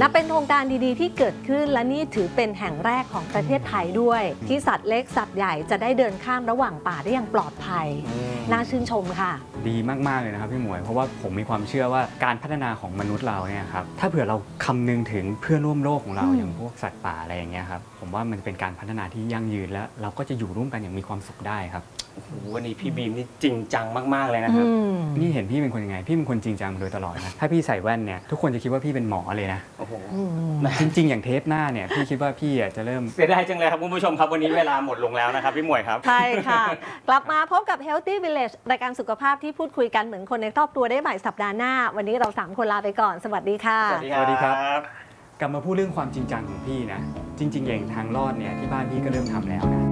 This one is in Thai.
นับเป็นโครงการดีๆที่เกิดขึ้นและนี่ถือเป็นแห่งแรกของประเทศไทยด้วยที่สัตว์เล็กสัตว์ใหญ่จะได้เดินข้ามระหว่างป่าได้อย่างปลอดภัยน่าชื่นชมค่ะดีมากๆเลยนะครับพี่หมวยเพราะว่าผมมีความเชื่อว่าการพัฒนาของมนุษย์เราเนี่ยครับถ้าเผื่อเราคำนึงถึงเพื่อนร่วมโลกของเราอย่างพวกสัตว์ป่าอะไรอย่างเงี้ยครับผมว่ามันเป็นการพัฒนาที่ยั่งยืนและเราก็จะอยู่ร่วมกันอย่างมีความสุขได้ครับโอ้โหวันนี้พี่บีมนี่จริงจังมากๆเลยนะครับนี่เห็นพี่เป็นคนยังไงพี่เป็นคนจริงจังมาโดยตลอดนะถ้าพี่ใส่แว่นเนี่ยทุกคนจะคิดว่าพี่เป็นหมอเลยนะโอ้โหจริงๆอย่างเทปหน้าเนี่ยพี่คิดว่าพี่จะเริ่มเสียดายจังเลยครับคุณผู้ชมครับวันนี้เวลาหมดลงแล้วนะครับพี่หมวยครับใช่ค่ะกลับมาพบกับ Healthy Village รายการสุขภาพที่พูดคุยกันเหมือนคนในครอบครัวได้ใหม่สัปดาห์หน้าวันนี้เรา3คนลาไปก่อนสวัสดีค่ะสวัสดีครับกลับมาพูดเรื่องความจริงจังของพี่นะจริงๆอย่างทางรอดเนี่ยที่บ้านพี่ก็เริ่มทำแล้วนะ